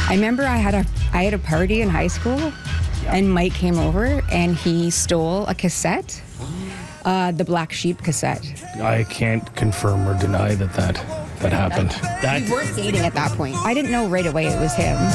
I remember I had a party in high school, and Mike came over and he stole a cassette, the Black Sheep cassette. I can't confirm or deny that happened. We weren't dating at that point. I didn't know right away it was him.